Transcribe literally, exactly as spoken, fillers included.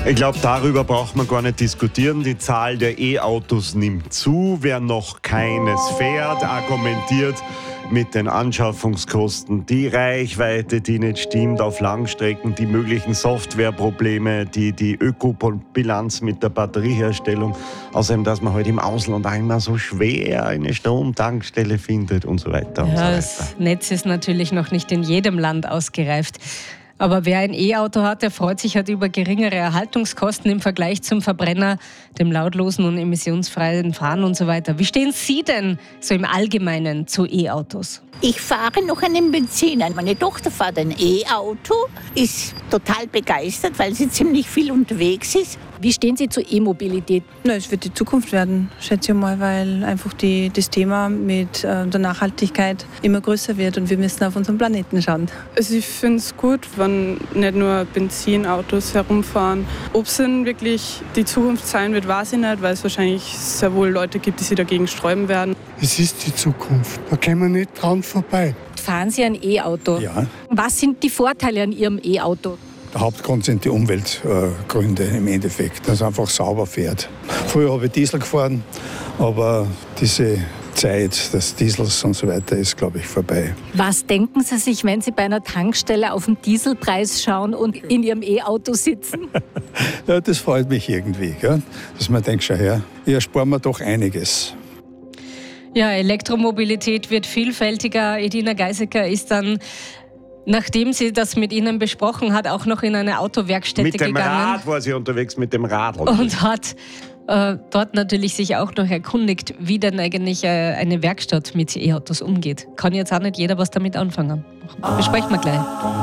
Ich glaube, darüber braucht man gar nicht diskutieren. Die Zahl der E-Autos nimmt zu. Wer noch keines fährt, argumentiert mit den Anschaffungskosten, die Reichweite, die nicht stimmt auf Langstrecken, die möglichen Softwareprobleme, die, die Ökobilanz mit der Batterieherstellung, außerdem, dass man halt im Ausland auch immer so schwer eine Stromtankstelle findet und so weiter. Und ja, so weiter. Das Netz ist natürlich noch nicht in jedem Land ausgereift. Aber wer ein E-Auto hat, der freut sich halt über geringere Erhaltungskosten im Vergleich zum Verbrenner, dem lautlosen und emissionsfreien Fahren und so weiter. Wie stehen Sie denn so im Allgemeinen zu E-Autos? Ich fahre noch einen Benziner. Meine Tochter fährt ein E-Auto, ist total begeistert, weil sie ziemlich viel unterwegs ist. Wie stehen Sie zur E-Mobilität? Na, es wird die Zukunft werden, schätze ich mal, weil einfach die, das Thema mit äh, der Nachhaltigkeit immer größer wird und wir müssen auf unseren Planeten schauen. Also ich finde es gut, wenn nicht nur Benzinautos herumfahren. Ob es denn wirklich die Zukunft sein wird, weiß ich nicht, weil es wahrscheinlich sehr wohl Leute gibt, die sich dagegen sträuben werden. Es ist die Zukunft, da können wir nicht dran vorbei. Fahren Sie ein E-Auto? Ja. Was sind die Vorteile an Ihrem E-Auto? Der Hauptgrund sind die Umweltgründe im Endeffekt, dass es einfach sauber fährt. Früher habe ich Diesel gefahren, aber diese Zeit des Diesels und so weiter ist, glaube ich, vorbei. Was denken Sie sich, wenn Sie bei einer Tankstelle auf den Dieselpreis schauen und in Ihrem E-Auto sitzen? Ja, das freut mich irgendwie, gell? Dass man denkt, schau her, hier sparen wir doch einiges. Ja, Elektromobilität wird vielfältiger. Edina Geisecker ist dann, nachdem sie das mit Ihnen besprochen hat, auch noch in eine Autowerkstätte Mit dem gegangen. Rad war sie unterwegs, mit dem Rad. Und hat äh, dort natürlich sich auch noch erkundigt, wie denn eigentlich äh, eine Werkstatt mit E-Autos umgeht. Kann jetzt auch nicht jeder was damit anfangen. Besprechen wir gleich.